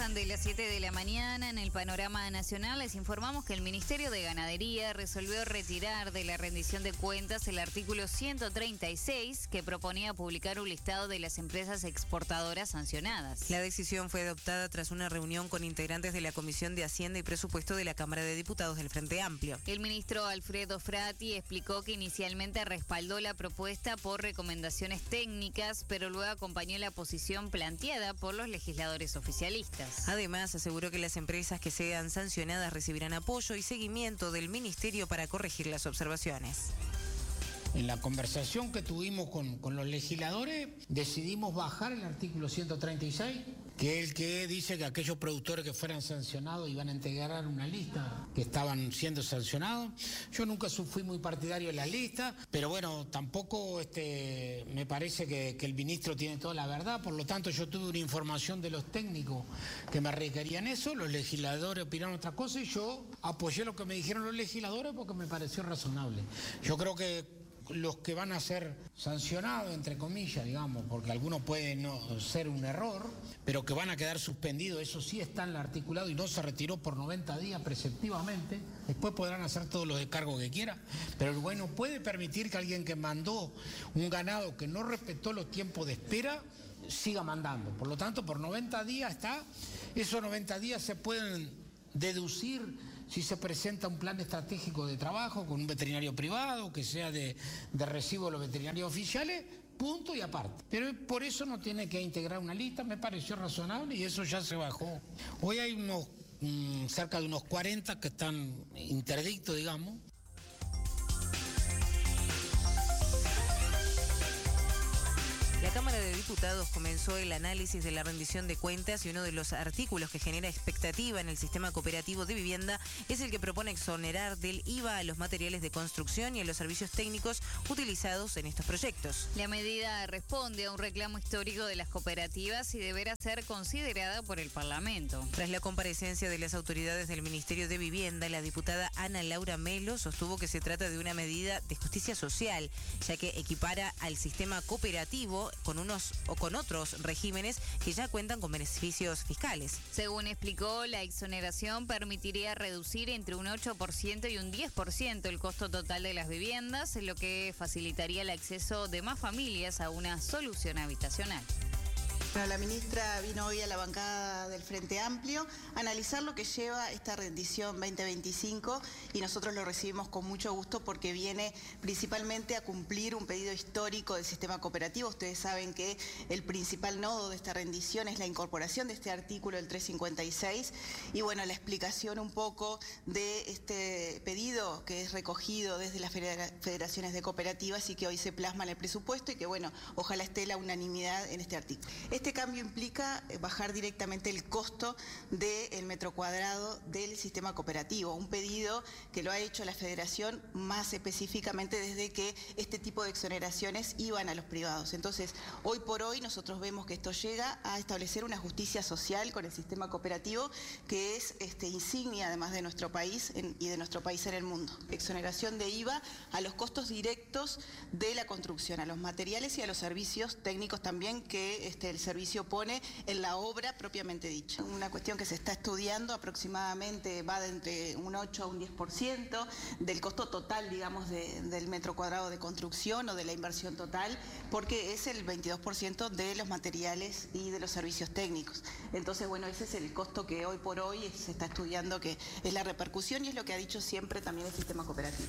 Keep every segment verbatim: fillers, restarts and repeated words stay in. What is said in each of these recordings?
pasan de las siete de la mañana. En el panorama nacional les informamos que el Ministerio de Ganadería resolvió retirar de la rendición de cuentas el artículo ciento treinta y seis que proponía publicar un listado de las empresas exportadoras sancionadas. La decisión fue adoptada tras una reunión con integrantes de la Comisión de Hacienda y Presupuesto de la Cámara de Diputados del Frente Amplio. El ministro Alfredo Frati explicó que inicialmente respaldó la propuesta por recomendaciones técnicas, pero luego acompañó la posición planteada por los legisladores oficialistas. Además, aseguró que las empresas que sean sancionadas recibirán apoyo y seguimiento del Ministerio para corregir las observaciones. En la conversación que tuvimos con, con los legisladores, decidimos bajar el artículo ciento treinta y seis, que es el que dice que aquellos productores que fueran sancionados iban a integrar una lista que estaban siendo sancionados. Yo nunca fui muy partidario de la lista, pero bueno, tampoco este, me parece que, que el ministro tiene toda la verdad, por lo tanto yo tuve una información de los técnicos que me requerían eso, los legisladores opinaron otra cosa y yo apoyé lo que me dijeron los legisladores porque me pareció razonable. Yo creo que los que van a ser sancionados, entre comillas, digamos, porque algunos pueden no ser un error, pero que van a quedar suspendidos, eso sí está en el articulado y no se retiró por noventa días preceptivamente, después podrán hacer todos los descargos que quieran, pero el bueno puede permitir que alguien que mandó un ganado que no respetó los tiempos de espera, siga mandando. Por lo tanto, por noventa días está, esos noventa días se pueden deducir si se presenta un plan estratégico de trabajo con un veterinario privado, que sea de, de recibo de los veterinarios oficiales, punto y aparte. Pero por eso no tiene que integrar una lista, me pareció razonable y eso ya se bajó. Hoy hay unos mmm, cerca de unos cuarenta que están interdictos, digamos. La Cámara de Diputados comenzó el análisis de la rendición de cuentas y uno de los artículos que genera expectativa en el sistema cooperativo de vivienda es el que propone exonerar del I V A a los materiales de construcción y a los servicios técnicos utilizados en estos proyectos. La medida responde a un reclamo histórico de las cooperativas y deberá ser considerada por el Parlamento. Tras la comparecencia de las autoridades del Ministerio de Vivienda, la diputada Ana Laura Melo sostuvo que se trata de una medida de justicia social, ya que equipara al sistema cooperativo con unos o con otros regímenes que ya cuentan con beneficios fiscales. Según explicó, la exoneración permitiría reducir entre un ocho por ciento y un diez por ciento el costo total de las viviendas, lo que facilitaría el acceso de más familias a una solución habitacional. Bueno, la ministra vino hoy a la bancada del Frente Amplio a analizar lo que lleva esta rendición veinte veinticinco y nosotros lo recibimos con mucho gusto porque viene principalmente a cumplir un pedido histórico del sistema cooperativo. Ustedes saben que el principal nodo de esta rendición es la incorporación de este artículo, el trescientos cincuenta y seis, y bueno, la explicación un poco de este pedido que es recogido desde las federaciones de cooperativas y que hoy se plasma en el presupuesto y que bueno, ojalá esté la unanimidad en este artículo. Este cambio implica bajar directamente el costo del metro cuadrado del sistema cooperativo, un pedido que lo ha hecho la Federación más específicamente desde que este tipo de exoneraciones iban a los privados. Entonces, hoy por hoy nosotros vemos que esto llega a establecer una justicia social con el sistema cooperativo que es este, insignia además de nuestro país en, y de nuestro país en el mundo. Exoneración de I V A a los costos directos de la construcción, a los materiales y a los servicios técnicos también que este, el servicio pone en la obra propiamente dicha. Una cuestión que se está estudiando aproximadamente va de entre un ocho a un diez por ciento del costo total, digamos, de, del metro cuadrado de construcción o de la inversión total, porque es el veintidós por ciento de los materiales y de los servicios técnicos. Entonces, bueno, ese es el costo que hoy por hoy se está estudiando, que es la repercusión y es lo que ha dicho siempre también el sistema cooperativo.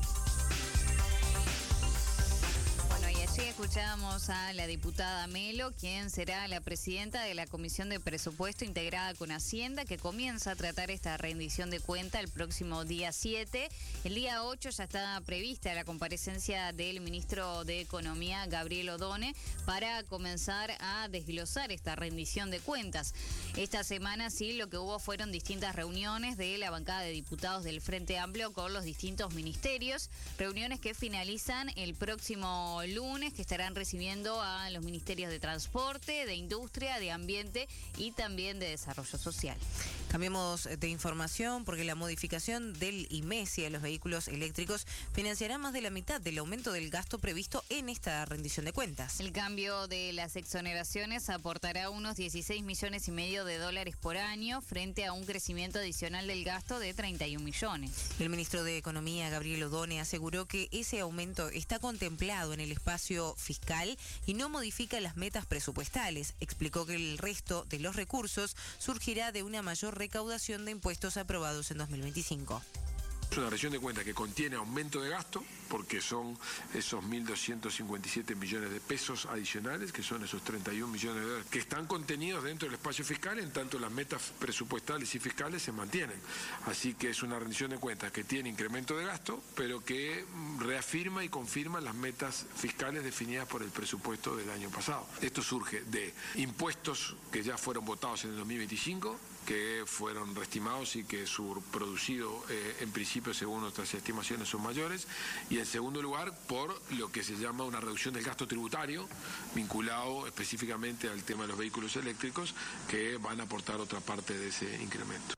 Sí, escuchábamos a la diputada Melo, quien será la presidenta de la Comisión de Presupuesto integrada con Hacienda, que comienza a tratar esta rendición de cuenta el próximo día siete. El día ocho ya está prevista la comparecencia del ministro de Economía, Gabriel Odone, para comenzar a desglosar esta rendición de cuentas. Esta semana sí, lo que hubo fueron distintas reuniones de la bancada de diputados del Frente Amplio con los distintos ministerios, reuniones que finalizan el próximo lunes, que estará estarán recibiendo a los ministerios de Transporte, de Industria, de Ambiente y también de Desarrollo Social. Cambiemos de información porque la modificación del IMESI a los vehículos eléctricos financiará más de la mitad del aumento del gasto previsto en esta rendición de cuentas. El cambio de las exoneraciones aportará unos dieciséis millones y medio de dólares por año frente a un crecimiento adicional del gasto de treinta y un millones. El ministro de Economía, Gabriel Odone, aseguró que ese aumento está contemplado en el espacio fiscal y no modifica las metas presupuestales. Explicó que el resto de los recursos surgirá de una mayor recaudación de impuestos aprobados en dos mil veinticinco. Es una rendición de cuentas que contiene aumento de gasto, porque son esos mil doscientos cincuenta y siete millones de pesos adicionales, que son esos treinta y un millones de dólares, que están contenidos dentro del espacio fiscal, en tanto las metas presupuestales y fiscales se mantienen. Así que es una rendición de cuentas que tiene incremento de gasto, pero que reafirma y confirma las metas fiscales definidas por el presupuesto del año pasado. Esto surge de impuestos que ya fueron votados en el dos mil veinticinco, que fueron reestimados y que su producido eh, en principio según nuestras estimaciones son mayores, y en segundo lugar por lo que se llama una reducción del gasto tributario vinculado específicamente al tema de los vehículos eléctricos, que van a aportar otra parte de ese incremento.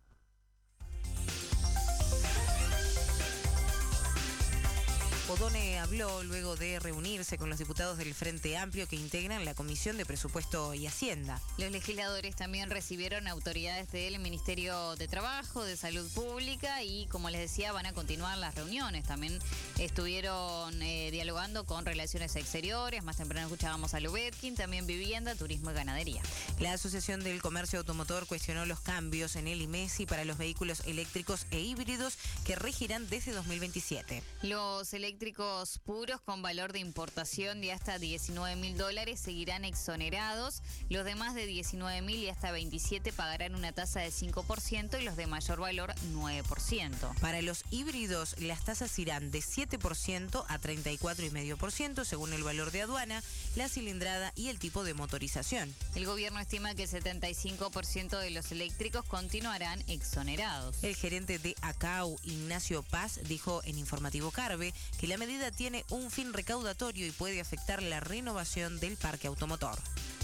Odone habló luego de reunirse con los diputados del Frente Amplio que integran la Comisión de Presupuesto y Hacienda. Los legisladores también recibieron autoridades del Ministerio de Trabajo, de Salud Pública y, como les decía, van a continuar las reuniones. También estuvieron eh, dialogando con Relaciones Exteriores, más temprano escuchábamos a Lubetkin, también Vivienda, Turismo y Ganadería. La Asociación del Comercio Automotor cuestionó los cambios en el IMESI para los vehículos eléctricos e híbridos que regirán desde dos mil veintisiete. Los eléctricos puros con valor de importación de hasta diecinueve mil dólares seguirán exonerados. Los demás de diecinueve mil y hasta veintisiete pagarán una tasa de cinco por ciento y los de mayor valor nueve por ciento. Para los híbridos, las tasas irán de siete por ciento a treinta y cuatro coma cinco por ciento según el valor de aduana, la cilindrada y el tipo de motorización. El gobierno estima que el setenta y cinco por ciento de los eléctricos continuarán exonerados. El gerente de ACAU, Ignacio Paz, dijo en Informativo Carve que la medida tiene un fin recaudatorio y puede afectar la renovación del parque automotor.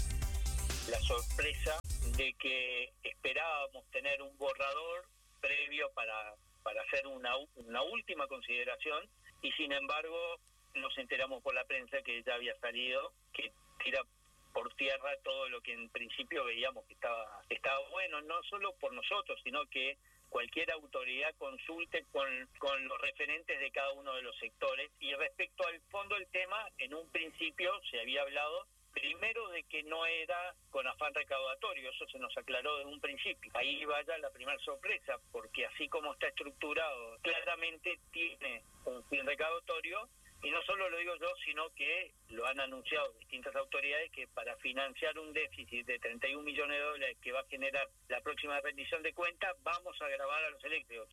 La sorpresa de que esperábamos tener un borrador previo para, para hacer una, una última consideración y sin embargo nos enteramos por la prensa que ya había salido, que tira por tierra todo lo que en principio veíamos que estaba, estaba bueno, no solo por nosotros, sino que cualquier autoridad consulte con, con los referentes de cada uno de los sectores. Y respecto al fondo del tema, en un principio se había hablado primero de que no era con afán recaudatorio, eso se nos aclaró de un principio. Ahí vaya la primera sorpresa, porque así como está estructurado, claramente tiene un fin recaudatorio. Y no solo lo digo yo, sino que lo han anunciado distintas autoridades, que para financiar un déficit de treinta y un millones de dólares que va a generar la próxima rendición de cuentas, vamos a gravar a los eléctricos.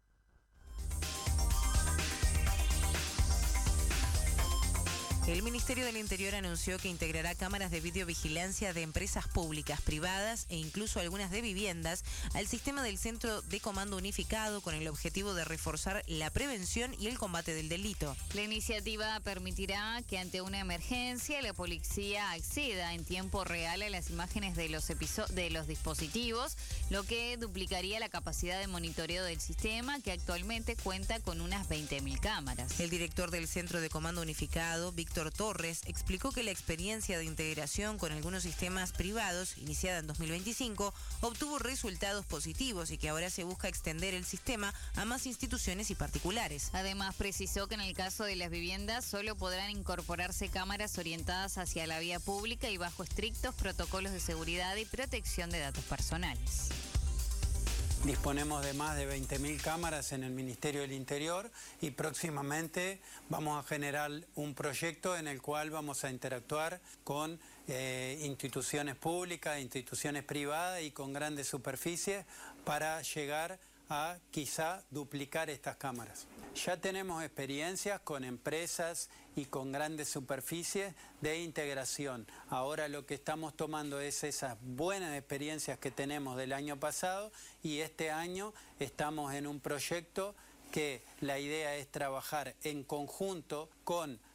El Ministerio del Interior anunció que integrará cámaras de videovigilancia de empresas públicas, privadas e incluso algunas de viviendas al sistema del Centro de Comando Unificado con el objetivo de reforzar la prevención y el combate del delito. La iniciativa permitirá que ante una emergencia la policía acceda en tiempo real a las imágenes de los, episo- de los dispositivos, lo que duplicaría la capacidad de monitoreo del sistema, que actualmente cuenta con unas veinte mil cámaras. El director del Centro de Comando Unificado, Víctor Torres, explicó que la experiencia de integración con algunos sistemas privados, iniciada en dos mil veinticinco, obtuvo resultados positivos y que ahora se busca extender el sistema a más instituciones y particulares. Además, precisó que en el caso de las viviendas solo podrán incorporarse cámaras orientadas hacia la vía pública y bajo estrictos protocolos de seguridad y protección de datos personales. Disponemos de más de veinte mil cámaras en el Ministerio del Interior y próximamente vamos a generar un proyecto en el cual vamos a interactuar con eh, instituciones públicas, instituciones privadas y con grandes superficies para llegar a quizá duplicar estas cámaras. Ya tenemos experiencias con empresas y con grandes superficies de integración. Ahora lo que estamos tomando es esas buenas experiencias que tenemos del año pasado y este año estamos en un proyecto que la idea es trabajar en conjunto con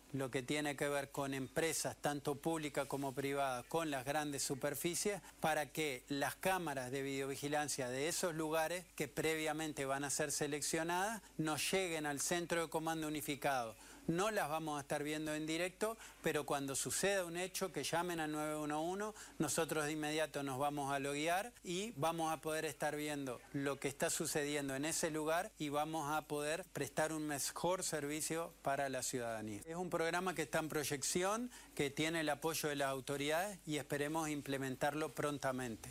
lo que tiene que ver con empresas, tanto públicas como privadas, con las grandes superficies, para que las cámaras de videovigilancia de esos lugares, que previamente van a ser seleccionadas, nos lleguen al centro de comando unificado. No las vamos a estar viendo en directo, pero cuando suceda un hecho, que llamen al nueve uno uno, nosotros de inmediato nos vamos a loguear y vamos a poder estar viendo lo que está sucediendo en ese lugar y vamos a poder prestar un mejor servicio para la ciudadanía. Es un programa que está en proyección, que tiene el apoyo de las autoridades y esperemos implementarlo prontamente.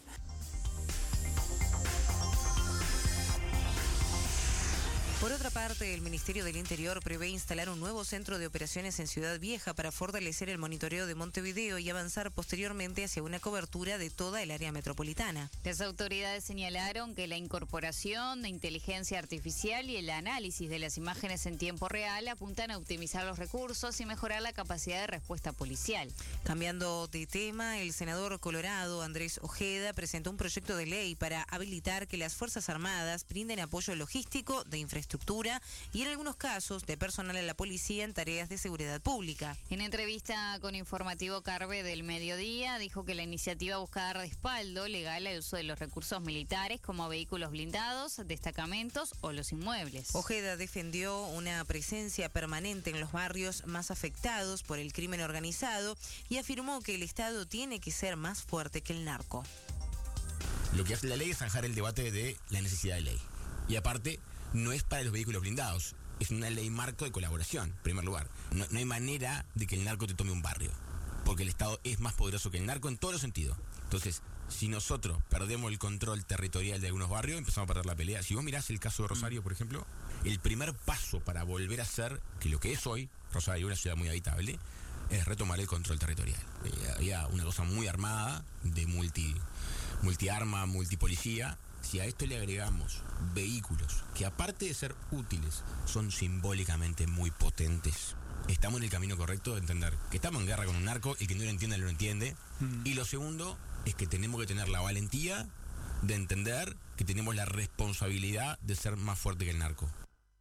Por otra parte, el Ministerio del Interior prevé instalar un nuevo centro de operaciones en Ciudad Vieja para fortalecer el monitoreo de Montevideo y avanzar posteriormente hacia una cobertura de toda el área metropolitana. Las autoridades señalaron que la incorporación de inteligencia artificial y el análisis de las imágenes en tiempo real apuntan a optimizar los recursos y mejorar la capacidad de respuesta policial. Cambiando de tema, el senador colorado Andrés Ojeda presentó un proyecto de ley para habilitar que las Fuerzas Armadas brinden apoyo logístico de infraestructura estructura y en algunos casos de personal a la policía en tareas de seguridad pública. En entrevista con Informativo Carve del Mediodía, dijo que la iniciativa busca dar respaldo legal al uso de los recursos militares como vehículos blindados, destacamentos o los inmuebles. Ojeda defendió una presencia permanente en los barrios más afectados por el crimen organizado y afirmó que el Estado tiene que ser más fuerte que el narco. Lo que hace la ley es zanjar el debate de la necesidad de ley. Y aparte, no es para los vehículos blindados, es una ley marco de colaboración, en primer lugar. No, no hay manera de que el narco te tome un barrio, porque el Estado es más poderoso que el narco en todos los sentidos. Entonces, si nosotros perdemos el control territorial de algunos barrios, empezamos a perder la pelea. Si vos mirás el caso de Rosario, por ejemplo, el primer paso para volver a ser, que lo que es hoy, Rosario, una ciudad muy habitable, es retomar el control territorial. Eh, había una cosa muy armada, de multi, multiarma, multipolicía. Si a esto le agregamos vehículos que aparte de ser útiles, son simbólicamente muy potentes, estamos en el camino correcto de entender que estamos en guerra con un narco, el que no lo entiende, no lo entiende. Mm. Y lo segundo es que tenemos que tener la valentía de entender que tenemos la responsabilidad de ser más fuerte que el narco.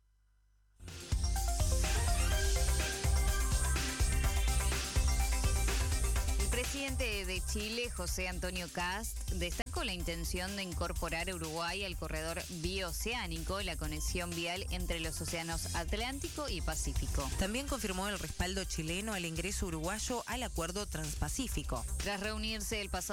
El presidente de Chile, José Antonio Kast, destacó la intención de incorporar a Uruguay al corredor bioceánico, la conexión vial entre los océanos Atlántico y Pacífico. También confirmó el respaldo chileno al ingreso uruguayo al acuerdo transpacífico. Tras reunirse el pasado